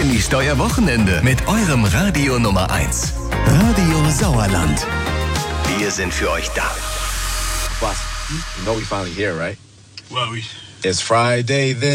Genießt euer Wochenende mit eurem Radio Nummer 1. Radio Sauerland. Wir sind für euch da. Boss, you know we finally here, right? Well, It's Friday then.